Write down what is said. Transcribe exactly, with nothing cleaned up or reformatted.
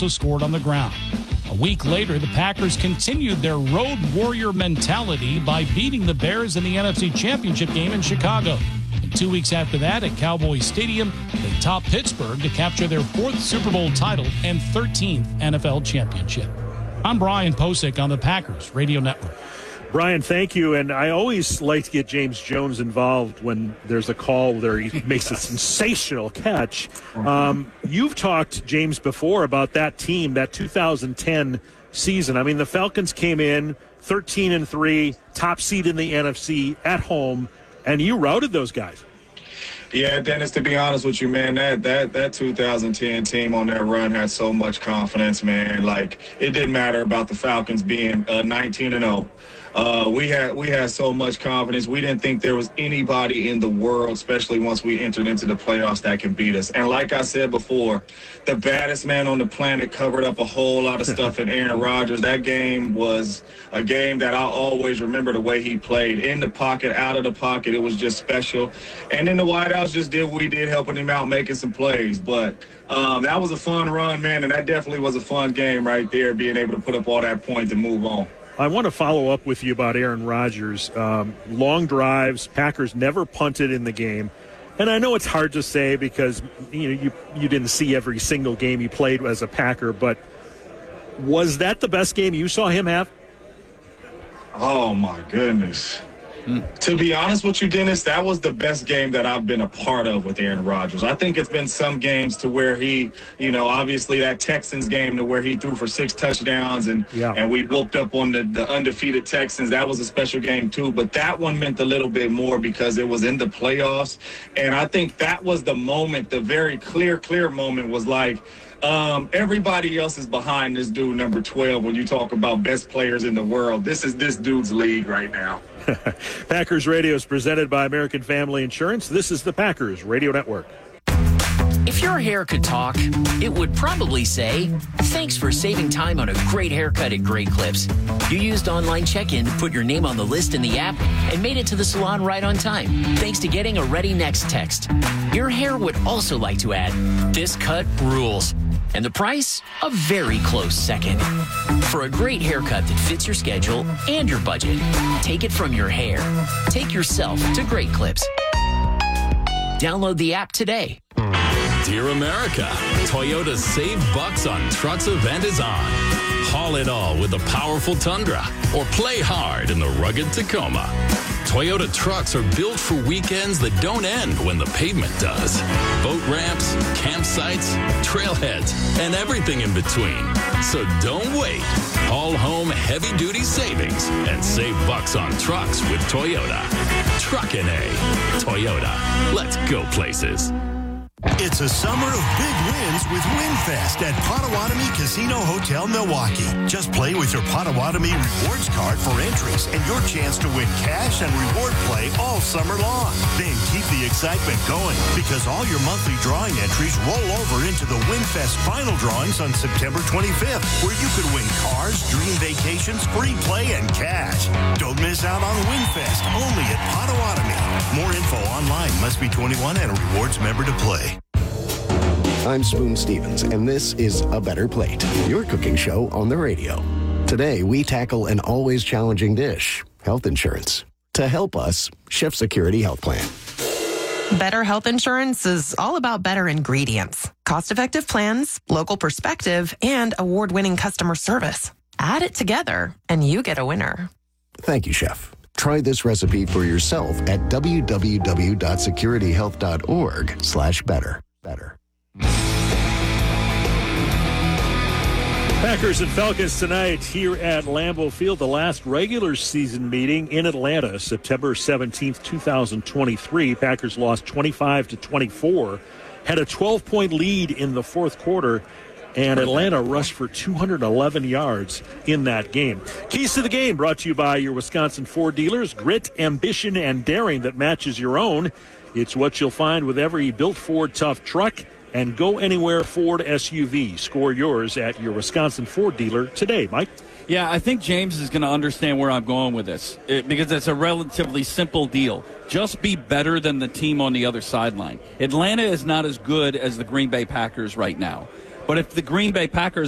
also scored on the ground. A week later, the Packers continued their road warrior mentality by beating the Bears in the N F C Championship game in Chicago. And two weeks after that, at Cowboys Stadium, they topped Pittsburgh to capture their fourth Super Bowl title and thirteenth N F L championship. I'm Brian Posick on the Packers Radio Network. Brian, thank you. And I always like to get James Jones involved when there's a call where he makes a sensational catch. Um, you've talked, James, before about that team, that two thousand ten season. I mean, the Falcons came in thirteen and three, top seed in the N F C at home, and you routed those guys. Yeah, Dennis, to be honest with you, man, that that that two thousand ten team on that run had so much confidence, man. Like, it didn't matter about the Falcons being uh, nineteen and oh. Uh, we had we had so much confidence. We didn't think there was anybody in the world, especially once we entered into the playoffs, that can beat us. And like I said before, the baddest man on the planet covered up a whole lot of stuff in Aaron Rodgers. That game was a game that I'll always remember the way he played. In the pocket, out of the pocket, it was just special. And then the White House just did what we did, helping him out, making some plays. But um, that was a fun run, man, and that definitely was a fun game right there, being able to put up all that points and move on. I want to follow up with you about Aaron Rodgers. Um, long drives, Packers never punted in the game. And I know it's hard to say because you know you, you didn't see every single game he played as a Packer, but was that the best game you saw him have? Oh, my goodness. Mm. To be honest with you, Dennis, that was the best game that I've been a part of with Aaron Rodgers. I think it's been some games to where he, you know, obviously that Texans game to where he threw for six touchdowns and yeah. and we whooped up on the, the undefeated Texans. That was a special game too. But that one meant a little bit more because it was in the playoffs. And I think that was the moment, the very clear, clear moment was like, Um, everybody else is behind this dude, number twelve, when you talk about best players in the world. This is this dude's league right now. Packers Radio is presented by American Family Insurance. This is the Packers Radio Network. If your hair could talk, it would probably say, thanks for saving time on a great haircut at Great Clips. You used online check-in to put your name on the list in the app and made it to the salon right on time, thanks to getting a Ready Next text. Your hair would also like to add, this cut rules. And the price, a very close second. For a great haircut that fits your schedule and your budget, take it from your hair. Take yourself to Great Clips. Download the app today. Dear America, Toyota's Save Bucks on Trucks event is on. Haul it all with the powerful Tundra or play hard in the rugged Tacoma. Toyota trucks are built for weekends that don't end when the pavement does. Boat ramps, campsites, trailheads, and everything in between. So don't wait. Haul home heavy-duty savings and save bucks on trucks with Toyota. Truckin' A. Toyota. Let's go places. It's a summer of big wins with WinFest at Potawatomi Casino Hotel, Milwaukee. Just play with your Potawatomi Rewards card for entries and your chance to win cash and reward play all summer long. Then keep the excitement going because all your monthly drawing entries roll over into the WinFest final drawings on September twenty-fifth, where you could win cars, dream vacations, free play, and cash. Don't miss out on WinFest only at Potawatomi. More info online. Must be twenty-one and a rewards member to play. I'm Spoon Stevens, and this is A Better Plate, your cooking show on the radio. Today, we tackle an always challenging dish, health insurance. To help us, Chef Security Health Plan. Better health insurance is all about better ingredients, cost-effective plans, local perspective, and award-winning customer service. Add it together, and you get a winner. Thank you, Chef. Try this recipe for yourself at w w w dot security health dot org slash better. Better. Packers and Falcons tonight here at Lambeau Field, the last regular season meeting in Atlanta, September seventeenth, twenty twenty-three. Packers lost twenty-five to twenty-four, had a twelve-point lead in the fourth quarter, and Atlanta rushed for two hundred eleven yards in that game. Keys to the game brought to you by your Wisconsin Ford dealers. Grit, ambition, and daring that matches your own. It's what you'll find with every built Ford tough truck. And Go Anywhere Ford S U V. Score yours at your Wisconsin Ford dealer today. Mike? Yeah, I think James is going to understand where I'm going with this it, because it's a relatively simple deal. Just be better than the team on the other sideline. Atlanta is not as good as the Green Bay Packers right now. But if the Green Bay Packers